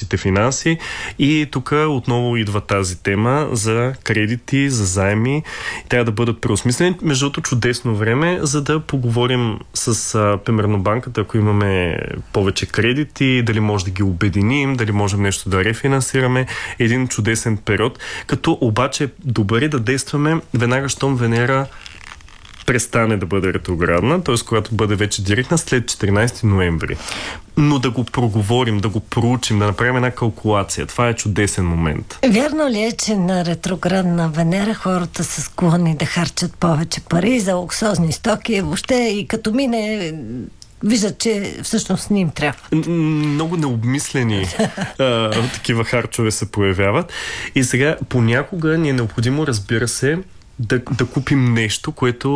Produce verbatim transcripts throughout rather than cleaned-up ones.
нашите финанси. И тук отново идва тази тема за кредити, за заеми. Трябва да бъдат преосмислени. Между другото, чудесно време, за да поговорим с, а, примерно, банката, ако имаме повече кредити, дали може да ги обединим, дали можем нещо да рефинансираме. Един чудесен период. Като обаче добре да действаме веднага, щом Венера престане да бъде ретроградна, т.е. когато бъде вече директна след четиринайсети ноември. Но да го проговорим, да го проучим, да направим една калкулация. Това е чудесен момент. Вярно ли е, че на ретроградна Венера хората са склонни да харчат повече пари за луксозни стоки, въобще и като мине виждат, че всъщност не им трябва? Много необмислени а, такива харчове се появяват. И сега понякога ни е необходимо, разбира се, Да, да купим нещо, което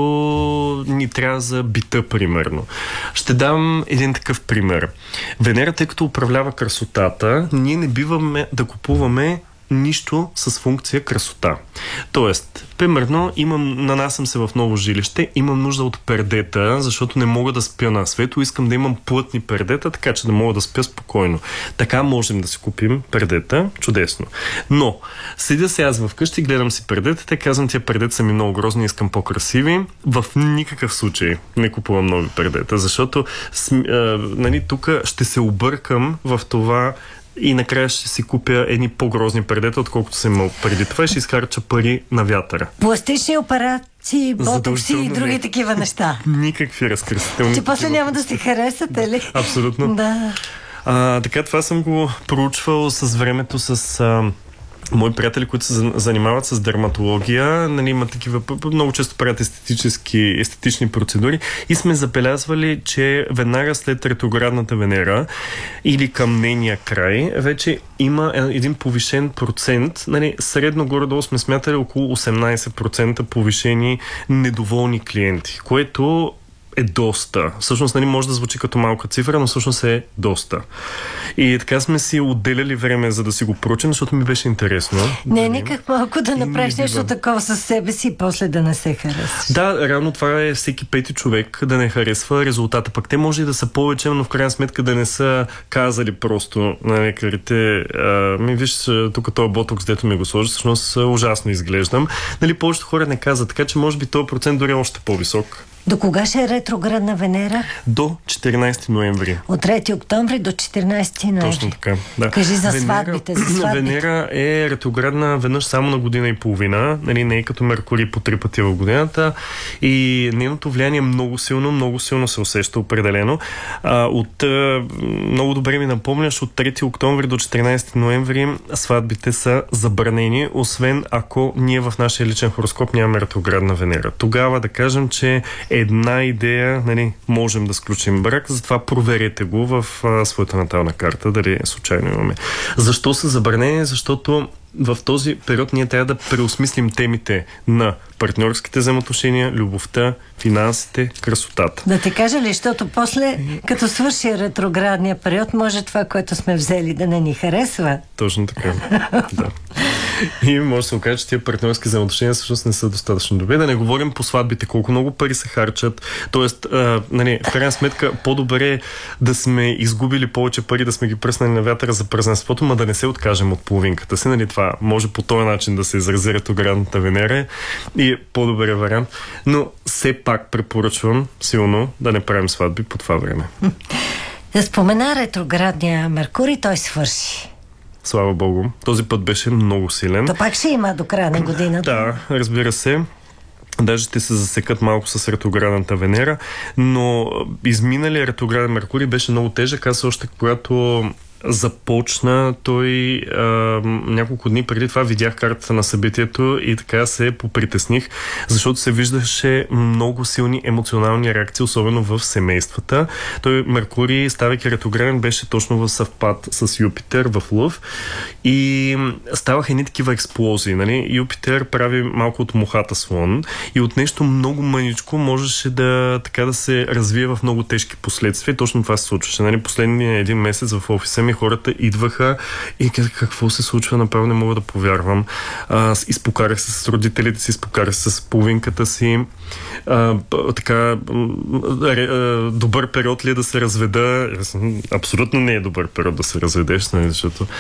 ни трябва за бита, примерно. Ще дам един такъв пример. Венера, тъй като управлява красотата, ние не биваме да купуваме нищо с функция красота. Тоест, примерно, имам, нанасям се в ново жилище, имам нужда от пердета, защото не мога да спя на светло, искам да имам плътни пердета, така че да мога да спя спокойно. Така можем да си купим пердета, чудесно. Но, седя се аз вкъщи, гледам си пердетата, казвам, тия пердета са ми много грозни, искам по-красиви. В никакъв случай не купувам нови пердета, защото а, нали, тук ще се объркам в това и накрая ще си купя едни по-грозни пердета, отколкото съм имал преди това и ще изхарча пари на вятъра. Пластични операции, ботокси и други не. Такива неща. Никакви разкресителни. Че после няма да си харесате ли? Абсолютно. Да. А, така, това съм го проучвал с времето с а, мои приятели, които се занимават с дерматология, нали, има такива, много често правят естетически, естетични процедури и сме забелязвали, че веднага след ретроградната Венера или към нейния край, вече има един повишен процент, нали, средно горе-долу сме смятали около осемнайсет процента повишени недоволни клиенти, което е доста. Всъщност, нали, може да звучи като малка цифра, но всъщност е доста. И така сме си отделяли време, за да си го проучим, защото ми беше интересно. Не е никак малко да направиш нещо такова със себе си и после да не се харесаш. Да, реално това е всеки пети човек да не харесва резултата. Пък те може и да са повече, но в крайна сметка да не са казали просто на лекарите, а, ми виж, тук този ботокс, дето ми го сложи, всъщност ужасно изглеждам. Нали, повечето хора не казват, така че може би този процент дори е още по-висок. До кога ще е ретроградна Венера? До четиринайсети ноември. От трети октомври до четиринайсети ноември. Точно така, да. Кажи за Венера, сватбите, за сватбите. Венера е ретроградна веднъж само на година и половина, нали, не е като Меркурий по три пъти в годината и нейното влияние е много силно, много силно се усеща определено. А, от, а, много добре ми напомняш, от трети октомври до четиринайсети ноември сватбите са забранени, освен ако ние в нашия личен хороскоп нямаме ретроградна Венера. Тогава да кажем, че една идея, нали, можем да сключим брак, затова проверете го в а, своята натална карта, дали случайно имаме. Защо са забранени? Защото в този период ние трябва да преосмислим темите на партньорските взаимоотношения, любовта, финансите, красотата. Да те кажа ли, защото после, като свърши ретроградния период, може това, което сме взели, да не ни харесва? Точно така. Да. И може да се окаже, че тия партньорски взаимоотношения всъщност не са достатъчно добре. Да не говорим по сватбите, колко много пари се харчат. Тоест, а, нали, в крайна сметка, по-добре е да сме изгубили повече пари, да сме ги пръснали на вятъра за празненството, ма да не се откажем от половинката си. Нали, това може по този начин да се изрази ретроградната Венера и е по-добър вариант. Но все пак препоръчвам силно да не правим сватби по това време. Да спомена ретроградния Меркурий, той свърши. Слава Богу. Този път беше много силен. То пак ще има до края на годината. Да, разбира се. Даже ще се засекат малко с ретроградната Венера, но изминалия ретрограден Меркурий беше много тежък. Аз още когато започна, той а, няколко дни преди това видях картата на събитието и така се попритесних, защото се виждаше много силни емоционални реакции, особено в семействата. Той Меркурий, ставайки ретрограден, беше точно в съвпад с Юпитер в Лъв и ставаха едни такива експлозии. Нали? Юпитер прави малко от мухата слон и от нещо много мъничко можеше да, така да се развие в много тежки последствия. Точно това се случваше. Нали? Последния един месец в офиса ми хората идваха и казаха, какво се случва, направо не мога да повярвам. А, изпокарах се с родителите си, изпокарах се с половинката си. А, така, добър период ли е да се разведа? Абсолютно не е добър период да се разведеш, защото